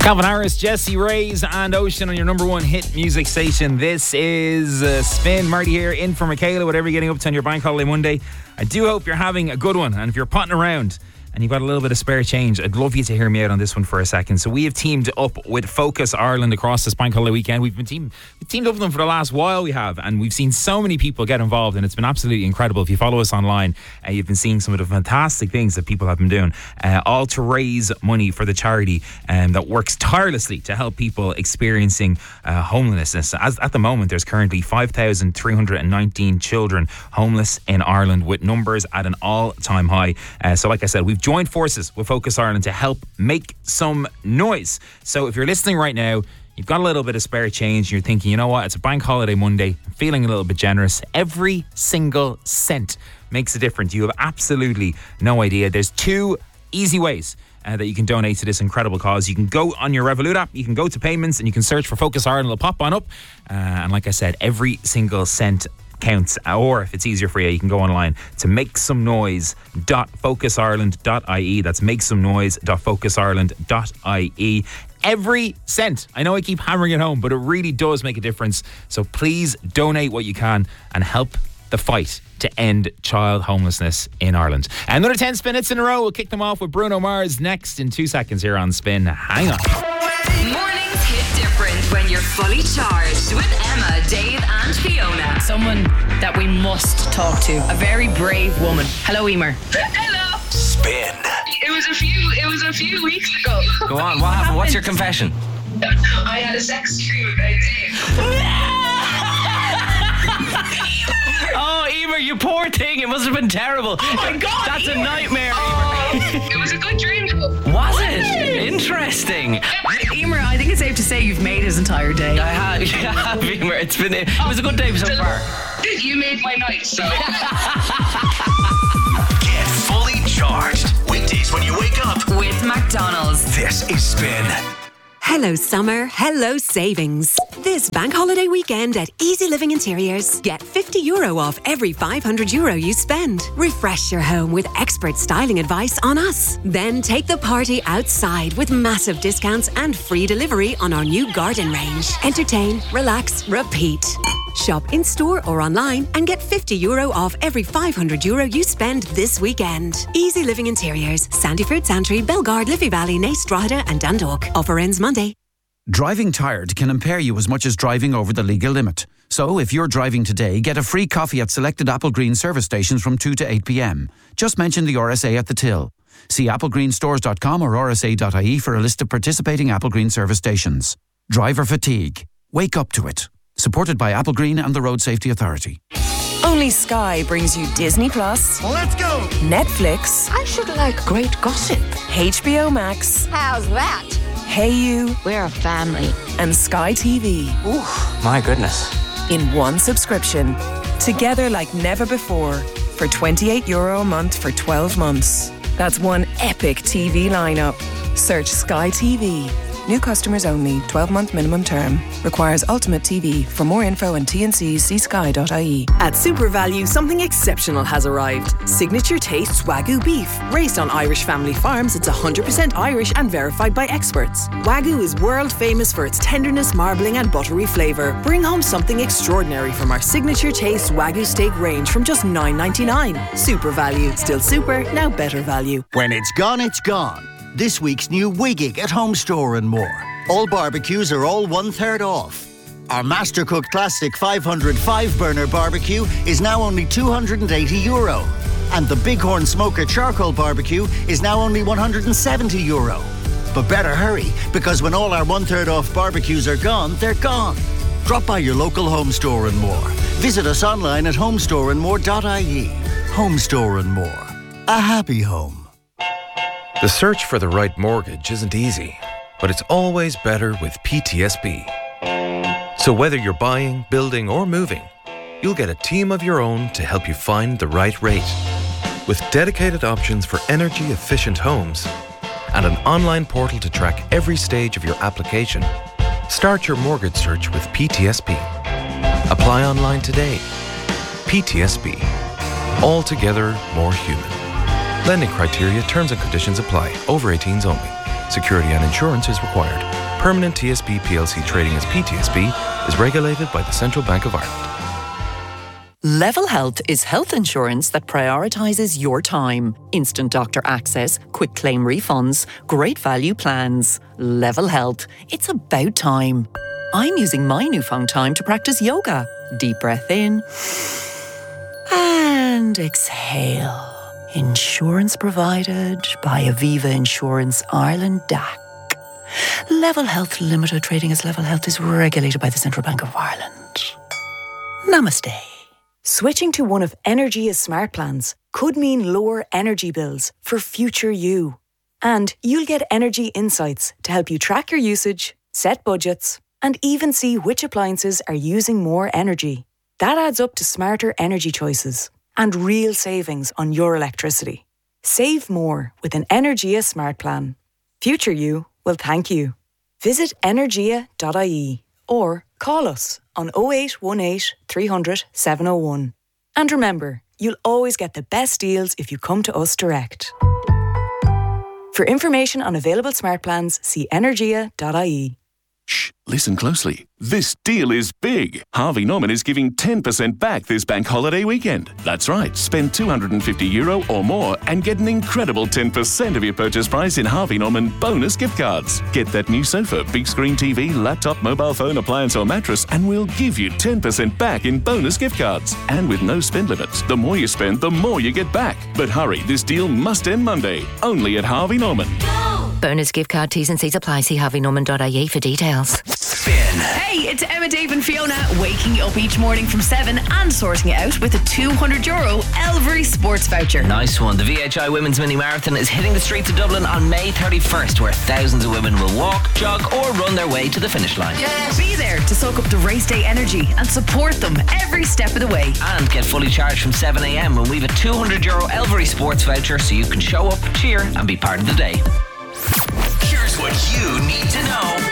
Calvin Harris, Jesse Reyes and Ocean on your number one hit music station. This is Spin. Marty here in for Michaela, whatever you're getting up to on your bank holiday Monday. I do hope you're having a good one, and if you're potting around and you've got a little bit of spare change, I'd love you to hear me out on this one for a second. So we have teamed up with Focus Ireland across this bank holiday weekend. We've teamed up with them for the last while, we have, and we've seen so many people get involved, and it's been absolutely incredible. If you follow us online, you've been seeing some of the fantastic things that people have been doing, all to raise money for the charity that works tirelessly to help people experiencing homelessness. As at the moment, there's currently 5,319 children homeless in Ireland, with numbers at an all-time high. So like I said, we've joined forces with Focus Ireland to help make some noise. So if you're listening right now, you've got a little bit of spare change and you're thinking, you know what, it's a bank holiday Monday, I'm feeling a little bit generous. Every single cent makes a difference. You have absolutely no idea. There's two easy ways that you can donate to this incredible cause. You can go on your Revolut app, you can go to payments, and you can search for Focus Ireland. It'll pop on up. And like I said, every single cent counts. Or if it's easier for you, you can go online to makesomenoise.focusIreland.ie. That's makesomenoise.focusIreland.ie. Every cent. I know I keep hammering it home, but it really does make a difference. So please donate what you can and help the fight to end child homelessness in Ireland. Another 10 spin hits in a row. We'll kick them off with Bruno Mars next in 2 seconds here on Spin. Hang on. Mornings hit different when you're fully charged with Emma, Dave and Fiona. Someone that we must talk to. A very brave woman. Hello, Emer. Hello. Spin. It was a few weeks ago. Go on, what happened? What's your confession? I had a sex dream about Dave. Oh, Emer, you poor thing. It must have been terrible. Oh my God, That's Emer. a nightmare, It was a good dream though. Was it? Interesting. Emer, I think it's safe to say you've made his entire day. I have, Emer. It was a good day so far. You made my night, so. Get fully charged. Weekdays when you wake up. With McDonald's. This is Spin. Hello summer, hello savings. This bank holiday weekend at Easy Living Interiors, get €50 off every €500 you spend. Refresh your home with expert styling advice on us. Then take the party outside with massive discounts and free delivery on our new garden range. Entertain, relax, repeat. Shop in store or online and get €50 off every €500 you spend this weekend. Easy Living Interiors, Sandyford, Santry, Belgard, Liffey Valley, Naas, Drogheda and Dundalk. Offer ends Monday. Driving tired can impair you as much as driving over the legal limit. So if you're driving today, get a free coffee at selected Applegreen service stations from 2 to 8 p.m. Just mention the RSA at the till. See applegreenstores.com or rsa.ie for a list of participating Applegreen service stations. Driver fatigue. Wake up to it. Supported by Applegreen and the Road Safety Authority. Only Sky brings you Disney Plus. Let's go. Netflix. I should like great gossip. HBO Max. How's that? Hey You. We're a family. And Sky TV. Ooh, my goodness. In one subscription. Together like never before. For €28 a month for 12 months. That's one epic TV lineup. Search Sky TV. New customers only. 12-month minimum term. Requires Ultimate TV. For more info and T&Cs, see sky.ie. At Super Value, something exceptional has arrived. Signature Tastes Wagyu beef. Raised on Irish family farms, it's 100% Irish and verified by experts. Wagyu is world famous for its tenderness, marbling and buttery flavour. Bring home something extraordinary from our Signature Taste Wagyu steak range from just $9.99. Super Value. Still super, now better value. When it's gone, it's gone. This week's new Wiggig at Home Store and more. All barbecues are all 1/3 off. Our Mastercook Classic 500 5-burner barbecue is now only €280. And the Bighorn Smoker Charcoal Barbecue is now only €170. But better hurry, because when all our 1/3 off barbecues are gone, they're gone. Drop by your local Home Store and more. Visit us online at homestoreandmore.ie. Home Store and More. A happy home. The search for the right mortgage isn't easy, but it's always better with PTSB. So whether you're buying, building, or moving, you'll get a team of your own to help you find the right rate. With dedicated options for energy-efficient homes and an online portal to track every stage of your application, start your mortgage search with PTSB. Apply online today. PTSB. Altogether more human. Lending criteria, terms and conditions apply. Over 18s only. Security and insurance is required. Permanent TSB plc trading as PTSB is regulated by the Central Bank of Ireland. Level Health is health insurance that prioritises your time. Instant doctor access, quick claim refunds, great value plans. Level Health. It's about time. I'm using my newfound time to practice yoga. Deep breath in and exhale. Insurance provided by Aviva Insurance Ireland DAC. Level Health Limited trading as Level Health is regulated by the Central Bank of Ireland. Namaste. Switching to one of Energia's smart plans could mean lower energy bills for future you. And you'll get energy insights to help you track your usage, set budgets, and even see which appliances are using more energy. That adds up to smarter energy choices and real savings on your electricity. Save more with an Energia smart plan. Future you will thank you. Visit energia.ie or call us on 0818 300 701. And remember, you'll always get the best deals if you come to us direct. For information on available smart plans, see energia.ie. Shh, listen closely. This deal is big. Harvey Norman is giving 10% back this bank holiday weekend. That's right. Spend €250 or more and get an incredible 10% of your purchase price in Harvey Norman bonus gift cards. Get that new sofa, big screen TV, laptop, mobile phone, appliance or mattress and we'll give you 10% back in bonus gift cards. And with no spend limits. The more you spend, the more you get back. But hurry, this deal must end Monday. Only at Harvey Norman. Bonus gift card T's and C's apply. See harveynorman.ie for details. Spin. Hey, it's Emma, Dave and Fiona waking you up each morning from 7 and sorting it out with a €200 Elvery sports voucher. Nice one. The VHI Women's Mini Marathon is hitting the streets of Dublin on May 31st, where thousands of women will walk, jog or run their way to the finish line. Yes. Be there to soak up the race day energy and support them every step of the way. And get fully charged from 7 a.m. when we have a €200 Elvery sports voucher so you can show up, cheer and be part of the day. Here's what you need to know.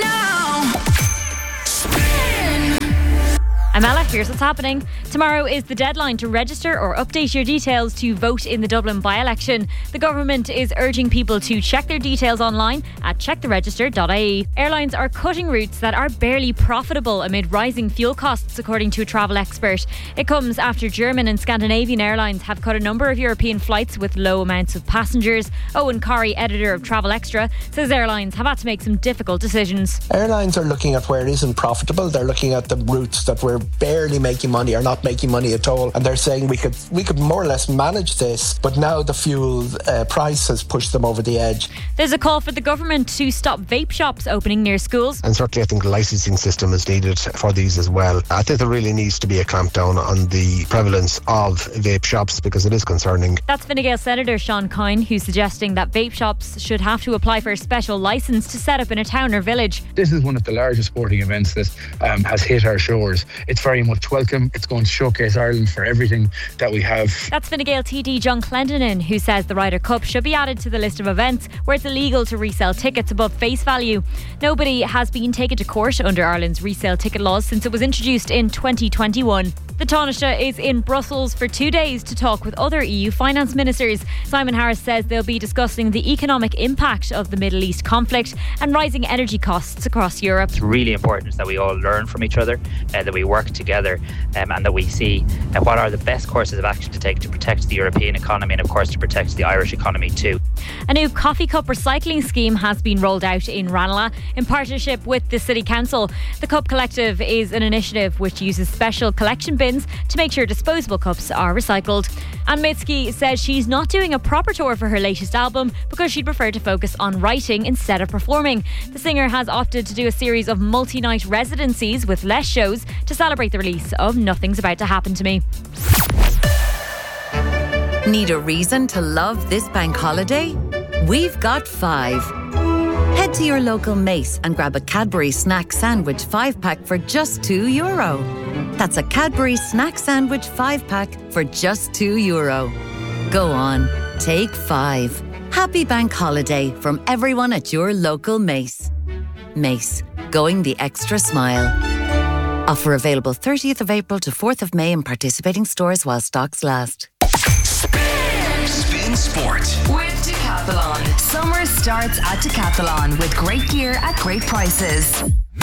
I'm Ella, here's what's happening. Tomorrow is the deadline to register or update your details to vote in the Dublin by-election. The government is urging people to check their details online at checktheregister.ie. Airlines are cutting routes that are barely profitable amid rising fuel costs, according to a travel expert. It comes after German and Scandinavian airlines have cut a number of European flights with low amounts of passengers. Owen Corrie, editor of Travel Extra, says airlines have had to make some difficult decisions. Airlines are looking at where it isn't profitable. They're looking at the routes that we're barely making money or not making money at all, and they're saying we could more or less manage this, but now the fuel price has pushed them over the edge. There's a call for the government to stop vape shops opening near schools. And certainly I think the licensing system is needed for these as well. I think there really needs to be a clampdown on the prevalence of vape shops because it is concerning. That's Fine Gael Senator Sean Coyne, who's suggesting that vape shops should have to apply for a special licence to set up in a town or village. This is one of the largest sporting events that has hit our shores. It's very much welcome. It's going to showcase Ireland for everything that we have. That's Fine Gael TD John Clendenin, who says the Ryder Cup should be added to the list of events where it's illegal to resell tickets above face value. Nobody has been taken to court under Ireland's resale ticket laws since it was introduced in 2021. The Taoiseach is in Brussels for 2 days to talk with other EU finance ministers. Simon Harris says they'll be discussing the economic impact of the Middle East conflict and rising energy costs across Europe. It's really important that we all learn from each other, that we work together and that we see what are the best courses of action to take to protect the European economy and of course to protect the Irish economy too. A new coffee cup recycling scheme has been rolled out in Ranelagh in partnership with the City Council. The Cup Collective is an initiative which uses special collection bins to make sure disposable cups are recycled. And Mitski says she's not doing a proper tour for her latest album because she'd prefer to focus on writing instead of performing. The singer has opted to do a series of multi-night residencies with less shows to celebrate the release of Nothing's About to Happen to Me. Need a reason to love this bank holiday? We've got 5. Head to your local Mace and grab a Cadbury Snack Sandwich 5-pack for just €2. That's a Cadbury Snack Sandwich 5-pack for just €2. Go on, take 5. Happy bank holiday from everyone at your local Mace. Mace, going the extra mile. Offer available 30th of April to 4th of May in participating stores while stocks last. Spin Sport with Ducati. Decathlon. Summer starts at Decathlon with great gear at great prices.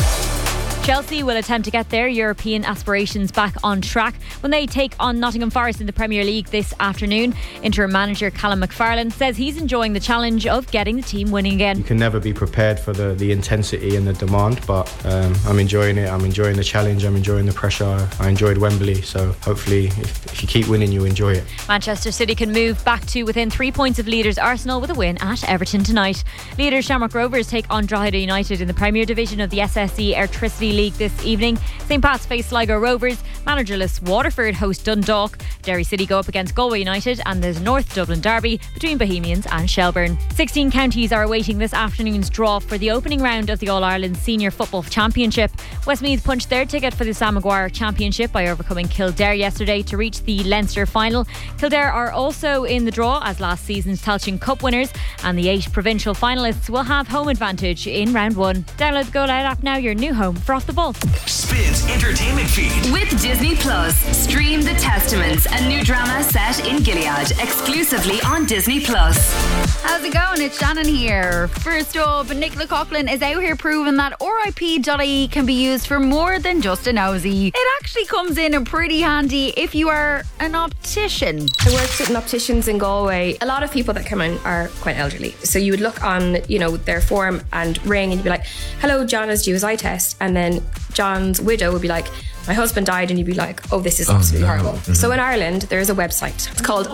Chelsea will attempt to get their European aspirations back on track when they take on Nottingham Forest in the Premier League this afternoon. Interim manager Callum McFarlane says he's enjoying the challenge of getting the team winning again. You can never be prepared for the intensity and the demand, but I'm enjoying it. I'm enjoying the challenge. I'm enjoying the pressure. I enjoyed Wembley, so hopefully if you keep winning, you enjoy it. Manchester City can move back to within 3 points of leaders Arsenal with a win at Everton tonight. Leaders Shamrock Rovers take on Drogheda United in the Premier Division of the SSE Airtricity League this evening. St Pat's face Sligo Rovers. Managerless Waterford host Dundalk. Derry City go up against Galway United, and there's North Dublin derby between Bohemians and Shelbourne. 16 counties are awaiting this afternoon's draw for the opening round of the All-Ireland Senior Football Championship. Westmeath punched their ticket for the Sam Maguire Championship by overcoming Kildare yesterday to reach the Leinster final. Kildare are also in the draw as last season's Tailteann Cup winners, and the 8 provincial finalists will have home advantage in round 1. Download the Go Loud app now, your new home for Off the Ball. Spins entertainment feed. With Disney Plus, stream The Testaments, a new drama set in Gilead, exclusively on Disney Plus. How's it going? It's Shannon here. First up, Nicola Coughlan is out here proving that RIP.ie can be used for more than just a nosy. It actually comes in pretty handy if you are an optician. I worked with opticians in Galway. A lot of people that come in are quite elderly. So you would look on, their form and ring and you'd be like, hello, John is due his eye test. And then John's widow would be like, my husband died, and you'd be like, oh, this is absolutely horrible. Mm-hmm. So in Ireland, there is a website. It's called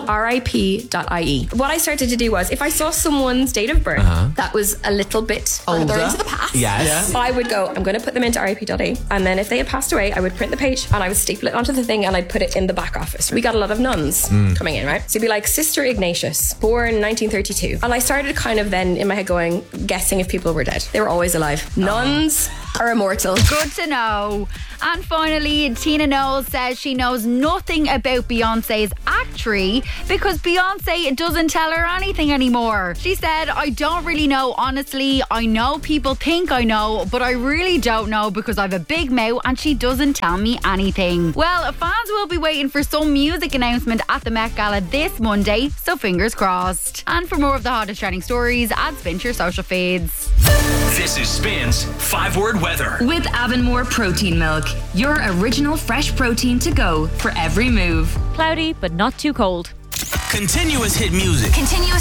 RIP.ie. What I started to do was, if I saw someone's date of birth that was a little bit further into the past, I would go, I'm going to put them into RIP.ie. And then if they had passed away, I would print the page and I would staple it onto the thing and I'd put it in the back office. We got a lot of nuns coming in, right? So it'd be like, Sister Ignatius, born 1932. And I started kind of then in my head going, guessing if people were dead. They were always alive. Nuns are immortal. Good to know. And finally, Tina Knowles says she knows nothing about Beyonce's act tree because Beyonce doesn't tell her anything anymore. She said, I don't really know, honestly. I know people think I know, but I really don't know because I have a big mouth and she doesn't tell me anything. Well, fans will be waiting for some music announcement at the Met Gala this Monday, so fingers crossed. And for more of the hottest trending stories, add Spin to your social feeds. This is Spin's 5-word weather. With Avonmore Protein Milk, your original fresh protein to go for every move. Cloudy, but not too cold. Continuous hit music. Continuous